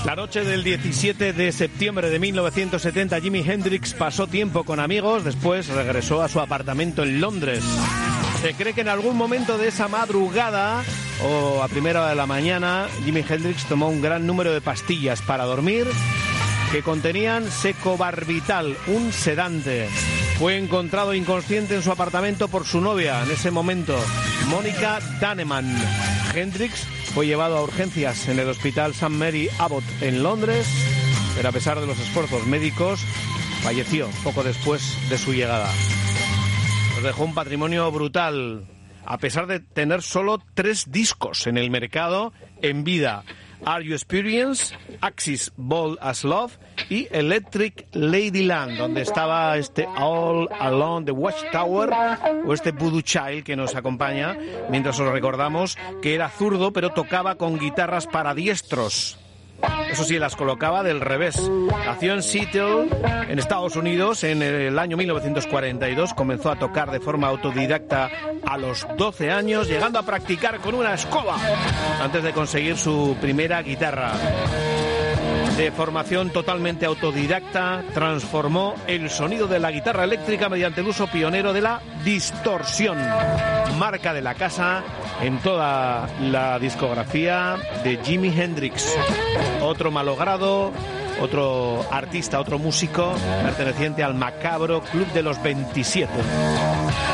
La noche del 17 de septiembre de 1970, Jimi Hendrix pasó tiempo con amigos, después regresó a su apartamento en Londres. Se cree que en algún momento de esa madrugada o a primera hora de la mañana, Jimi Hendrix tomó un gran número de pastillas para dormir que contenían secobarbital, un sedante. Fue encontrado inconsciente en su apartamento por su novia en ese momento, Mónica Danneman. Hendrix fue llevado a urgencias en el hospital St. Mary Abbott en Londres, pero a pesar de los esfuerzos médicos, falleció poco después de su llegada. Nos dejó un patrimonio brutal, a pesar de tener solo 3 discos en el mercado en vida: Are You Experienced, Axis Bold as Love y Electric Ladyland, donde estaba este All Along the Watchtower o este Voodoo Child que nos acompaña, mientras os recordamos que era zurdo pero tocaba con guitarras para diestros. Eso sí, las colocaba del revés. Nació en Seattle, en Estados Unidos, en el año 1942. Comenzó a tocar de forma autodidacta a los 12 años, llegando a practicar con una escoba antes de conseguir su primera guitarra. De formación totalmente autodidacta, transformó el sonido de la guitarra eléctrica mediante el uso pionero de la distorsión, marca de la casa en toda la discografía de Jimi Hendrix. Otro malogrado, otro artista, otro músico perteneciente al macabro Club de los 27.